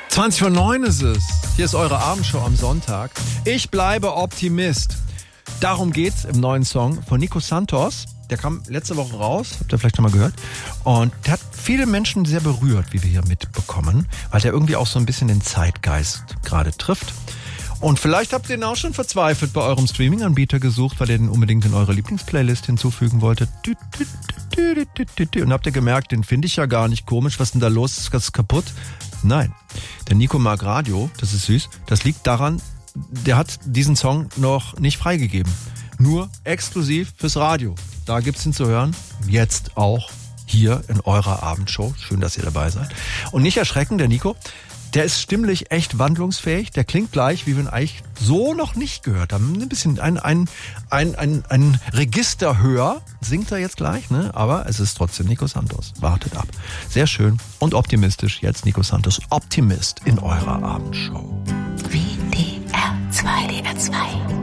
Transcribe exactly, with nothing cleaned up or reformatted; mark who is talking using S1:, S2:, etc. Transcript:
S1: zwanzig vor neun ist es. Hier ist eure Abendshow am Sonntag. Ich bleibe Optimist. Darum geht's im neuen Song von Nico Santos. Der kam letzte Woche raus, habt ihr vielleicht schon mal gehört. Und der hat viele Menschen sehr berührt, wie wir hier mitbekommen, weil der irgendwie auch so ein bisschen den Zeitgeist gerade trifft. Und vielleicht habt ihr ihn auch schon verzweifelt bei eurem Streaming-Anbieter gesucht, weil ihr den unbedingt in eure Lieblingsplaylist hinzufügen wolltet. Und habt ihr gemerkt, den finde ich ja gar nicht komisch. Was ist denn da los? Ist das kaputt? Nein. Der Nico mag Radio, das ist süß. Das liegt daran, der hat diesen Song noch nicht freigegeben. Nur exklusiv fürs Radio. Da gibt's ihn zu hören. Jetzt auch hier in eurer Abendshow. Schön, dass ihr dabei seid. Und nicht erschrecken, der Nico, der ist stimmlich echt wandlungsfähig. Der klingt gleich, wie wir ihn eigentlich so noch nicht gehört haben. Ein bisschen ein, ein, ein, ein, ein Register höher singt er jetzt gleich, ne? Aber es ist trotzdem Nico Santos. Wartet ab. Sehr schön und optimistisch. Jetzt Nico Santos, Optimist in eurer Abendshow.
S2: W D R zwei, D R zwei.